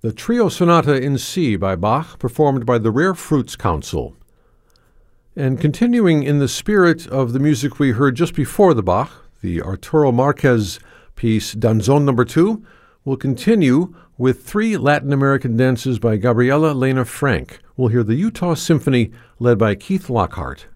the Trio Sonata in C by Bach, performed by the Rare Fruits Council. And continuing in the spirit of the music we heard just before the Bach, the Arturo Marquez piece Danzón No. 2, we'll continue with three Latin American dances by Gabriela Lena Frank. We'll hear the Utah Symphony led by Keith Lockhart.